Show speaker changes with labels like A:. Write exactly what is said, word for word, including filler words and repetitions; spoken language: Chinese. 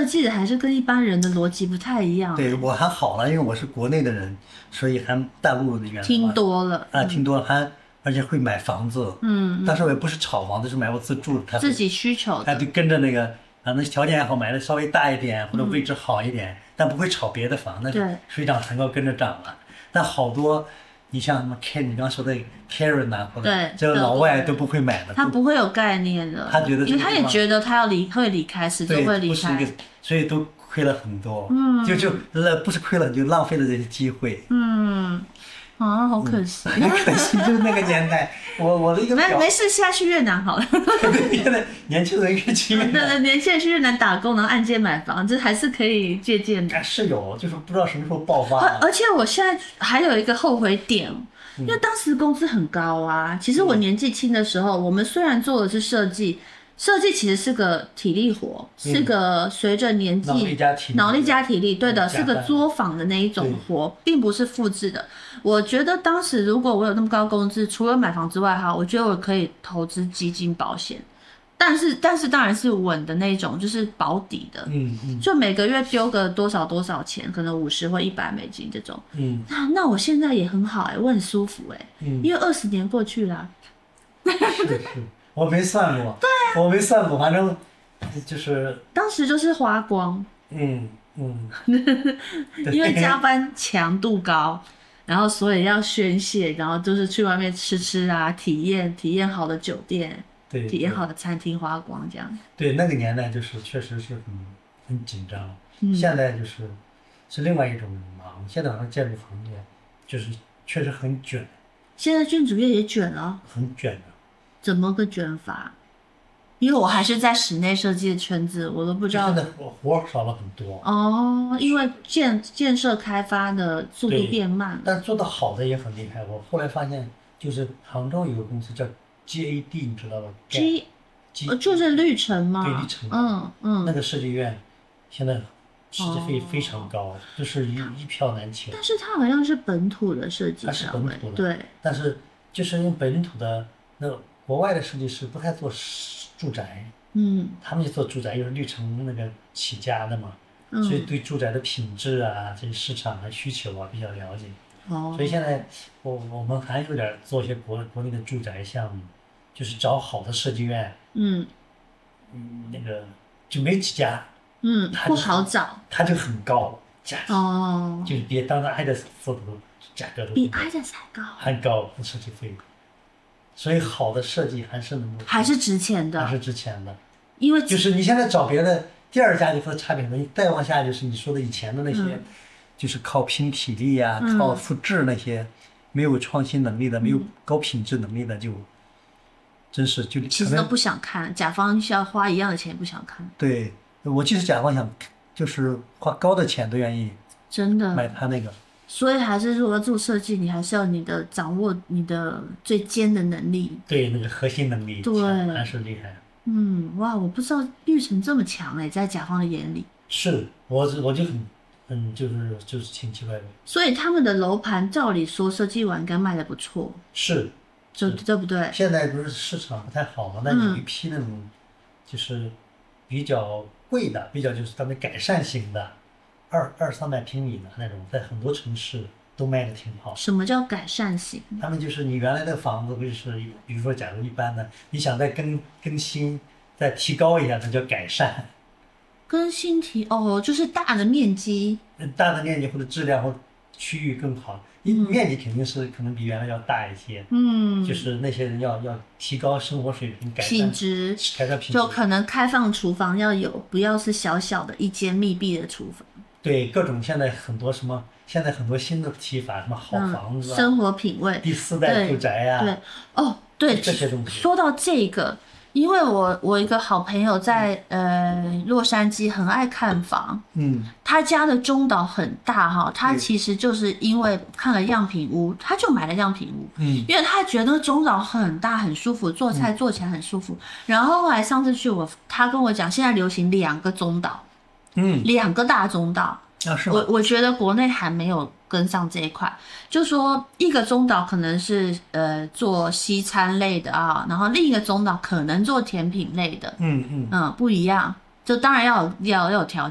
A: 设计的还是跟一般人的逻辑不太一样。
B: 对，我还好了，因为我是国内的人，所以还大陆的原
A: 听多了
B: 啊，听多了，还而且会买房子。
A: 嗯，
B: 但是我也不是炒房子，是买我自住的，
A: 自己需求的，
B: 哎，就跟着那个啊，那条件也好，买的稍微大一点或者位置好一点，嗯、但不会炒别的房，那是水涨船高跟着涨了。但好多。你像什么 K， 你刚说的 Karen 啊，或者这个老外都不会买的，
A: 他不会有概念的，
B: 他觉得，
A: 因为他也觉得他要离会离开，始终会离开，
B: 所以都亏了很多，嗯，就就不是亏了，就浪费了这些机会，
A: 嗯，啊，好可惜，
B: 很、嗯、可惜，就是那个年代，我我的一个
A: 没没事，下去越南好了，
B: 现在年轻人越去越南，
A: 对，年轻人去越南打工，然后按揭买房，这还是可以借鉴的。
B: 是有，就是不知道什么时候爆发、
A: 啊。而且我现在还有一个后悔点。因为当时工资很高啊，其实我年纪轻的时候，我们虽然做的是设计，设计其实是个体力活，嗯、是个随着年纪
B: 脑力加体力，
A: 脑力加体力，对的，是个作坊的那一种活，并不是复制的。我觉得当时如果我有那么高工资，除了买房之外哈，我觉得我可以投资基金保险。但是，但是当然是稳的那种，就是保底的，
B: 嗯嗯，
A: 就每个月丢个多少多少钱，可能五十或一百美金这种，
B: 嗯，
A: 那那我现在也很好哎、欸，我很舒服哎、欸，嗯，因为二十年过去了，
B: 是是，我没算过，对、啊，我没算过，反正就是
A: 当时就是花光，
B: 嗯嗯，
A: 因为加班强度高，然后所以要宣泄，然后就是去外面吃吃啊，体验体验好的酒店。
B: 对，
A: 体验好的餐厅花光这样。
B: 对，那个年代就是确实是很很紧张，嗯、现在就是是另外一种忙。现在好像建筑行业就是确实很卷。
A: 现在建筑业也卷了。
B: 很卷的。
A: 怎么个卷法？因为我还是在室内设计的圈子，我都不知道。
B: 现在活少了很多。
A: 哦，因为建建设开发的速度变慢。
B: 但做得好的也很厉害。我后来发现，就是杭州有个公司叫。G A D 你知道吧
A: ？G， 就是绿城嘛。
B: 对，绿城。
A: 嗯嗯。
B: 那个设计院现在实际费非常高，哦、就是一一票难求。
A: 但是它好像是本土的设计，
B: 它是本土的。
A: 对。
B: 但是就是因为本土的那国外的设计师不太做住宅，嗯，他们就做住宅，又是绿城那个起家的嘛，嗯、所以对住宅的品质啊、这些市场的需求啊比较了解。哦，所以现在我我们还有点做一些国国内的住宅项目，就是找好的设计院，嗯，嗯，那个就没几家，
A: 嗯，不好找，
B: 它就很高价，
A: 哦，
B: 就是比当然爱德做的价格都
A: 比爱德还高，
B: 还高设计费，所以好的设计还是能够
A: 还是值钱的，
B: 还是值钱的，
A: 因为
B: 就是你现在找别的第二家就和差别很多，再往下就是你说的以前的那些。嗯，就是靠拼体力呀、啊，嗯、靠复制那些没有创新能力的、嗯、没有高品质能力的，就真是就
A: 其实都不想看。甲方需要花一样的钱，也不想看。
B: 对，我即使甲方想，就是花高的钱都愿意，
A: 真的
B: 买他那个。
A: 所以还是如果做设计，你还是要你的掌握你的最尖的能力。
B: 对，那个核心能力，
A: 对，
B: 还是厉害。
A: 嗯，哇，我不知道绿城这么强哎、欸，在甲方的眼里。
B: 是，我我就很。嗯，就是就是挺奇怪的。
A: 所以他们的楼盘照理说设计完应该卖的不错，
B: 是，
A: 就对不对？
B: 现在不是市场不太好嘛，那有一批那种就是比较贵的，比较就是他们改善型的，二二三百平米的那种，在很多城市都卖的挺好。
A: 什么叫改善型？
B: 他们就是你原来的房子，就是比如说假如一般的，你想再更更新、再提高一下，那叫改善。
A: 更新提哦，就是大的面积，
B: 大的面积或者质量或区域更好，因为面积肯定是可能比原来要大一些，嗯，就是那些人要要提高生活水平，改善
A: 品质，
B: 改善品质，
A: 就可能开放厨房要有，不要是小小的一间密闭的厨房。
B: 对，各种现在很多什么，现在很多新的提法，什么好房子、啊
A: 嗯、生活品味、
B: 第四代住宅呀、啊，
A: 对，哦，对，
B: 这些东西。
A: 说到这个。因为我我一个好朋友在呃洛杉矶很爱看房，嗯，他家的中岛很大哈，他其实就是因为看了样品屋，他就买了样品屋，嗯，因为他觉得中岛很大很舒服，做菜做起来很舒服。嗯、然后后来上次去我，他跟我讲，现在流行两个中岛，嗯，两个大中岛。
B: 啊、是吗？
A: 我我觉得国内还没有跟上这一块，就说一个中岛可能是呃做西餐类的啊，然后另一个中岛可能做甜品类的，嗯嗯嗯，不一样，就当然要有要要有条件。